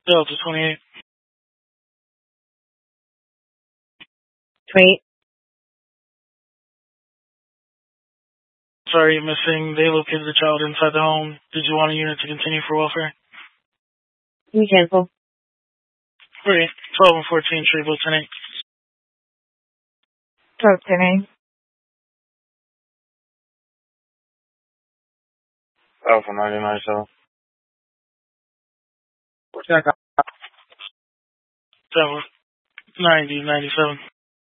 Delta 28. 28. Sorry, missing. They located the child inside the home. Did you want a unit to continue for welfare? You cancel. 3, 12 and 14, Tree, 10-8. 12, 10, Alpha 99.7. Denver 90, 97.